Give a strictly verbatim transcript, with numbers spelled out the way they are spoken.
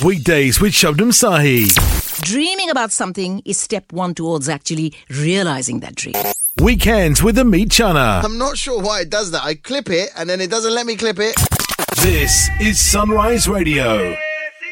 Weekdays with Shabnam Sahi. Dreaming about something is step one towards actually realizing that dream. Weekends with Amit Chana. I'm not sure why it does that. I clip it and then it doesn't let me clip it. This is Sunrise Radio.